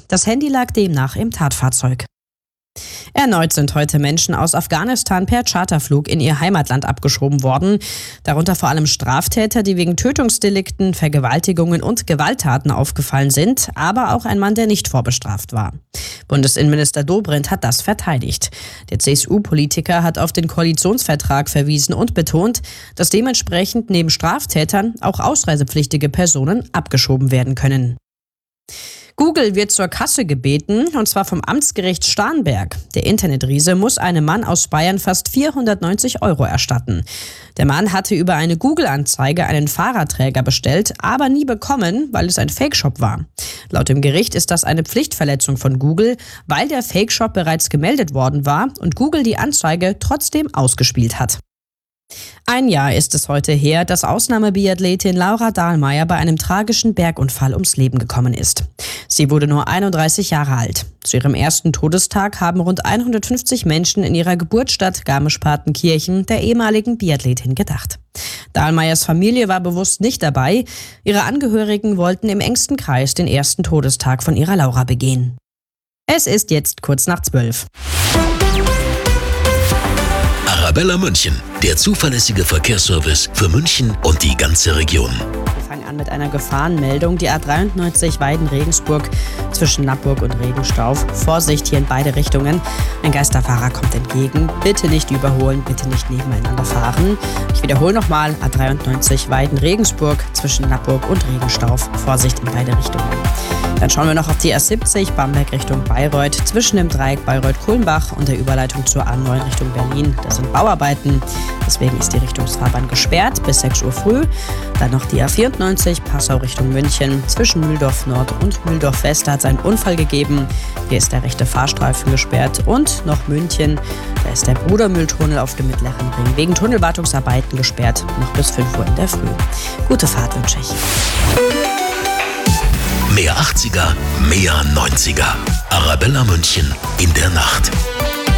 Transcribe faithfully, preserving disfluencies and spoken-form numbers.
Das Handy lag demnach im Tatfahrzeug. Erneut sind heute Menschen aus Afghanistan per Charterflug in ihr Heimatland abgeschoben worden. Darunter vor allem Straftäter, die wegen Tötungsdelikten, Vergewaltigungen und Gewalttaten aufgefallen sind, aber auch ein Mann, der nicht vorbestraft war. Bundesinnenminister Dobrindt hat das verteidigt. Der C S U-Politiker hat auf den Koalitionsvertrag verwiesen und betont, dass dementsprechend neben Straftätern auch ausreisepflichtige Personen abgeschoben werden können. Google wird zur Kasse gebeten, und zwar vom Amtsgericht Starnberg. Der Internetriese muss einem Mann aus Bayern fast vierhundertneunzig Euro erstatten. Der Mann hatte über eine Google-Anzeige einen Fahrradträger bestellt, aber nie bekommen, weil es ein Fake-Shop war. Laut dem Gericht ist das eine Pflichtverletzung von Google, weil der Fake-Shop bereits gemeldet worden war und Google die Anzeige trotzdem ausgespielt hat. Ein Jahr ist es heute her, dass Ausnahmebiathletin Laura Dahlmeier bei einem tragischen Bergunfall ums Leben gekommen ist. Sie wurde nur einunddreißig Jahre alt. Zu ihrem ersten Todestag haben rund hundertfünfzig Menschen in ihrer Geburtsstadt Garmisch-Partenkirchen der ehemaligen Biathletin gedacht. Dahlmeiers Familie war bewusst nicht dabei. Ihre Angehörigen wollten im engsten Kreis den ersten Todestag von ihrer Laura begehen. Es ist jetzt kurz nach zwölf. Arabella München, der zuverlässige Verkehrsservice für München und die ganze Region. Wir fangen an mit einer Gefahrenmeldung. Die A dreiundneunzig Weiden-Regensburg zwischen Nappburg und Regenstauf. Vorsicht hier in beide Richtungen. Ein Geisterfahrer kommt entgegen. Bitte nicht überholen, bitte nicht nebeneinander fahren. Ich wiederhole nochmal. A dreiundneunzig Weiden-Regensburg zwischen Nappburg und Regenstauf. Vorsicht in beide Richtungen. Dann schauen wir noch auf die A siebzig Bamberg Richtung Bayreuth. Zwischen dem Dreieck Bayreuth-Kulmbach und der Überleitung zur A neun Richtung Berlin. Das sind Bauarbeiten. Deswegen ist die Richtungsfahrbahn gesperrt bis sechs Uhr früh. Dann noch die A vierundneunzig Passau Richtung München. Zwischen Mühldorf Nord und Mühldorf West hat es einen Unfall gegeben. Hier ist der rechte Fahrstreifen gesperrt. Und noch München. Da ist der Brudermühltunnel auf dem Mittleren Ring wegen Tunnelwartungsarbeiten gesperrt. Noch bis fünf Uhr in der Früh. Gute Fahrt wünsche ich. Mehr achtziger, mehr neunziger. Arabella München in der Nacht.